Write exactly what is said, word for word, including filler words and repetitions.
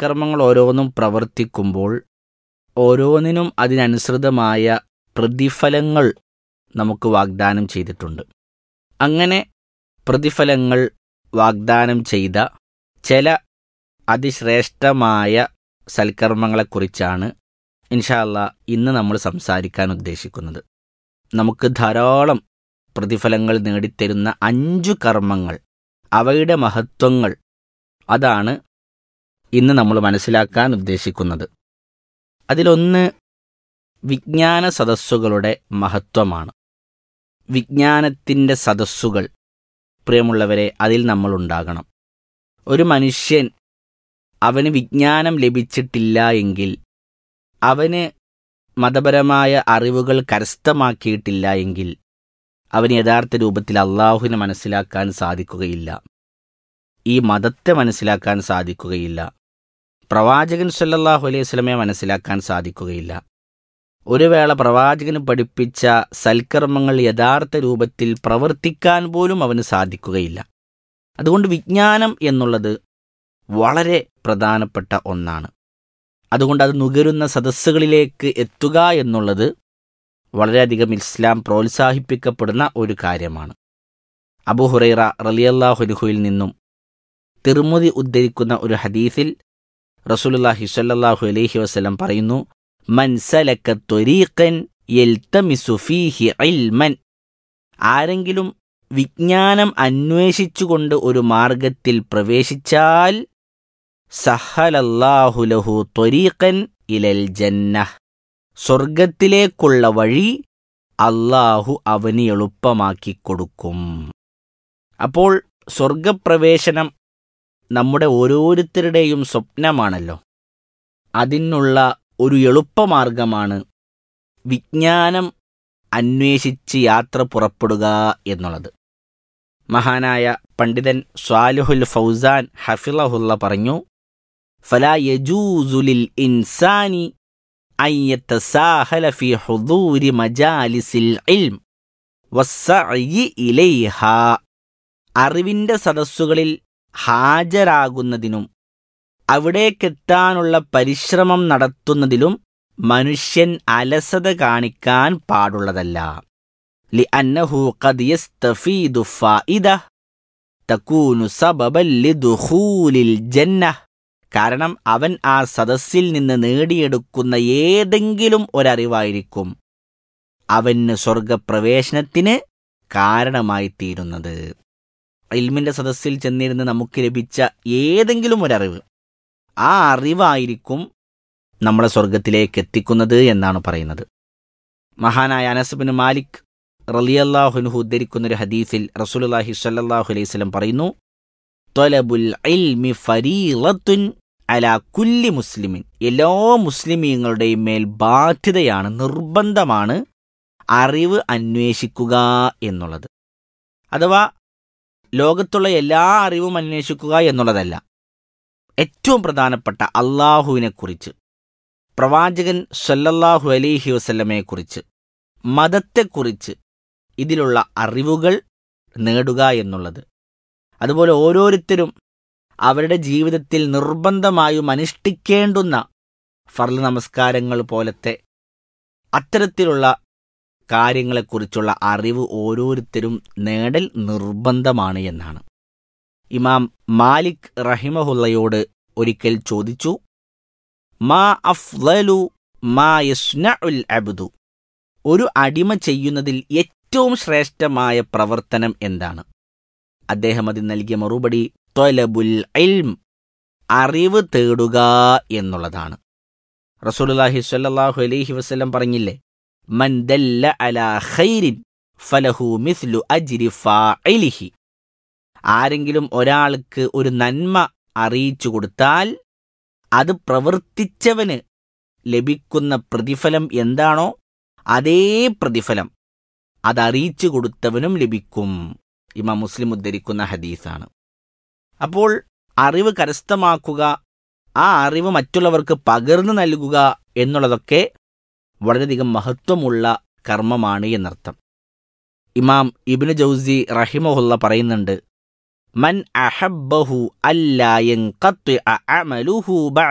സൽക്കർമ്മങ്ങൾ ഓരോന്നും പ്രവർത്തിക്കുമ്പോൾ ഓരോന്നിനും അതിനനുസൃതമായ പ്രതിഫലങ്ങൾ നമുക്ക് വാഗ്ദാനം ചെയ്തിട്ടുണ്ട്. അങ്ങനെ പ്രതിഫലങ്ങൾ വാഗ്ദാനം ചെയ്ത ചില അതിശ്രേഷ്ഠമായ സൽക്കർമ്മങ്ങളെക്കുറിച്ചാണ് ഇൻഷാ അല്ലാ ഇന്ന് നമ്മൾ സംസാരിക്കാൻ ഉദ്ദേശിക്കുന്നത്. നമുക്ക് ധാരാളം പ്രതിഫലങ്ങൾ നേടിത്തരുന്ന അഞ്ചു കർമ്മങ്ങൾ, അവയുടെ മഹത്വങ്ങൾ, അതാണ് ഇന്ന് നമ്മൾ മനസ്സിലാക്കാൻ ഉദ്ദേശിക്കുന്നത്. അതിലൊന്ന് വിജ്ഞാന സദസ്സുകളുടെ മഹത്വമാണ്. വിജ്ഞാനത്തിൻ്റെ സദസ്സുകൾ, പ്രിയമുള്ളവരെ, അതിൽ നമ്മൾ ഉണ്ടാകണം. ഒരു മനുഷ്യൻ അവന് വിജ്ഞാനം ലഭിച്ചിട്ടില്ല എങ്കിൽ, അവന് മതപരമായ അറിവുകൾ കരസ്ഥമാക്കിയിട്ടില്ല എങ്കിൽ, അവന് യഥാർത്ഥ രൂപത്തിൽ അള്ളാഹുവിനെ മനസ്സിലാക്കാൻ സാധിക്കുകയില്ല, ഈ മതത്തെ മനസ്സിലാക്കാൻ സാധിക്കുകയില്ല, പ്രവാചകൻ സല്ലല്ലാഹു അലൈഹി വസല്ലമയെ മനസ്സിലാക്കാൻ സാധിക്കുകയില്ല. ഒരു വേള പ്രവാചകന് പഠിപ്പിച്ച സൽക്കർമ്മങ്ങൾ യഥാർത്ഥ രൂപത്തിൽ പ്രവർത്തിക്കാൻ പോലും അവന് സാധിക്കുകയില്ല. അതുകൊണ്ട് വിജ്ഞാനം എന്നുള്ളത് വളരെ പ്രധാനപ്പെട്ട ഒന്നാണ്. അതുകൊണ്ട് അത് നുകരുന്ന സദസ്സുകളിലേക്ക് എത്തുക എന്നുള്ളത് വളരെയധികം ഇസ്ലാം പ്രോത്സാഹിപ്പിക്കപ്പെടുന്ന ഒരു കാര്യമാണ്. അബൂ ഹുറൈറ റളിയല്ലാഹു അൻഹുവിൽ നിന്നും തിർമുദി ഉദ്ധരിക്കുന്ന ഒരു ഹദീസിൽ റസൂലുള്ളാഹി സ്വല്ലല്ലാഹു അലൈഹി വസല്ലം പറയുന്നു, മൻ സലക ത്വരീഖൻ യൽതമിസു ഫീഹി ഇൽമൻ, ആരെങ്കിലും വിജ്ഞാനം അന്വേഷിച്ചുകൊണ്ട് ഒരു മാർഗത്തിൽ പ്രവേശിച്ചാൽ സഹലല്ലാഹു ലഹു ത്വരീഖൻ ഇലൽ ജന്നഹ്, സ്വർഗത്തിലേക്കുള്ള വഴി അല്ലാഹു അവന് എളുപ്പമാക്കി കൊടുക്കും. അപ്പോൾ സ്വർഗപ്രവേശനം നമ്മുടെ ഓരോരുത്തരുടെയും സ്വപ്നമാണല്ലോ. അതിനുള്ള ഒരു എളുപ്പമാർഗമാണ് വിജ്ഞാനം അന്വേഷിച്ച് യാത്ര പുറപ്പെടുക എന്നുള്ളത്. മഹാനായ പണ്ഡിതൻ സ്വാലിഹുൽ ഫൗസാൻ ഹഫിളഹുല്ല പറഞ്ഞു, ഫലാ യജൂസു ലിൽ ഇൻസാനി അൻ യതസാഹല ഫീ ഹുദൂരി മജാലിസിൽ ഇൽം വസ്സഅയി ഇലൈഹാ, അറിവിൻ്റെ സദസ്സുകളിൽ ഹാജരാകുന്നതിനും അവിടേക്കെത്താനുള്ള പരിശ്രമം നടത്തുന്നതിലും മനുഷ്യൻ അലസത കാണിക്കാൻ പാടുള്ളതല്ല. ലിഅന്നഹു ഖദ് യസ്തഫീദു ഫായിദ തകൂനു സബബൻ ലിദുഖൂലിൽ ജന്നഹ്, കാരണം അവൻ ആ സദസ്സിൽ നിന്ന് നേടിയെടുക്കുന്ന ഏതെങ്കിലും ഒരറിവായിരിക്കും അവന് സ്വർഗപ്രവേശനത്തിന് കാരണമായി തീരുന്നത്. ഇൽമിൻ്റെ സദസ്സിൽ ചെന്നിരുന്ന് നമുക്ക് ലഭിച്ച ഏതെങ്കിലും ഒരറിവ്, ആ അറിവായിരിക്കും നമ്മളെ സ്വർഗത്തിലേക്ക് എത്തിക്കുന്നത് എന്നാണ് പറയുന്നത്. മഹാനായ അനസ് ബിൻ മാലിക് റളിയല്ലാഹു അൻഹു ഉദ്ധരിക്കുന്നൊരു ഹദീസിൽ റസൂലുള്ളാഹി സ്വല്ലല്ലാഹു അലൈഹി വസല്ലം പറയുന്നു, ത്വലബുൽ ഇൽമി ഫരീളത്തുൻ അലാ കുല്ലി മുസ്ലിമിൻ, എല്ലാ മുസ്ലിമീങ്ങളുടെയും മേൽ ബാധ്യതയാണ്, നിർബന്ധമാണ് അറിവ് അന്വേഷിക്കുക എന്നുള്ളത്. അഥവാ ലോകത്തുള്ള എല്ലാ അറിവും അന്വേഷിക്കുക എന്നുള്ളതല്ല, ഏറ്റവും പ്രധാനപ്പെട്ട അള്ളാഹുവിനെക്കുറിച്ച്, പ്രവാചകൻ സല്ലല്ലാഹു അലൈഹി വസല്ലമയെക്കുറിച്ച്, മതത്തെക്കുറിച്ച് ഇതിലുള്ള അറിവുകൾ നേടുക എന്നുള്ളത്. അതുപോലെ ഓരോരുത്തരും അവരുടെ ജീവിതത്തിൽ നിർബന്ധമായും അനുഷ്ഠിക്കേണ്ടുന്ന ഫർള് നമസ്കാരങ്ങൾ പോലത്തെ അത്തരത്തിലുള്ള കാര്യങ്ങളെക്കുറിച്ചുള്ള അറിവ് ഓരോരുത്തരും നേടൽ നിർബന്ധമാണ് എന്നാണ്. ഇമാം മാലിക് റഹിമഹുല്ലയോട് ഒരിക്കൽ ചോദിച്ചു, മാ അഫ്ളലു മാ യസ്നഉൽ അബ്ദു, ഒരു അടിമ ചെയ്യുന്നതിൽ ഏറ്റവും ശ്രേഷ്ഠമായ പ്രവർത്തനം എന്താണ്? അദ്ദേഹം അതിന് നൽകിയ മറുപടി ത്വലബുൽ ഇൽം, അറിവ് തേടുക എന്നുള്ളതാണ്. റസൂലുള്ളാഹി സ്വല്ലല്ലാഹു അലൈഹി വസല്ലം പറഞ്ഞില്ലേ, മൻ ദല്ല അലാ ഖൈരിൻ ഫലഹു മിസ്ലു അജ്രി ഫാഇലിഹി, ആരെങ്കിലും ഒരാൾക്ക് ഒരു നന്മ അറിയിച്ചു കൊടുത്താൽ അത് പ്രവർത്തിച്ചവന് ലഭിക്കുന്ന പ്രതിഫലം എന്താണോ അതേ പ്രതിഫലം അതറിയിച്ചു കൊടുത്തവനും ലഭിക്കും. ഇമാം മുസ്ലിം ഉദ്ധരിക്കുന്ന ഹദീസാണ്. അപ്പോൾ അറിവ് കരസ്ഥമാക്കുക, ആ അറിവ് മറ്റുള്ളവർക്ക് പകർന്നു നൽകുക എന്നുള്ളതൊക്കെ വളരെയധികം മഹത്വമുള്ള കർമ്മമാണ് എന്നർത്ഥം. ഇമാം ഇബ്നു ജൗസി റഹിമഹുല്ല പറയുന്നുണ്ട്, മൻ അഹബ്ബഹു അല്ലാ യൻഖത്ഇഅ അമലുഹു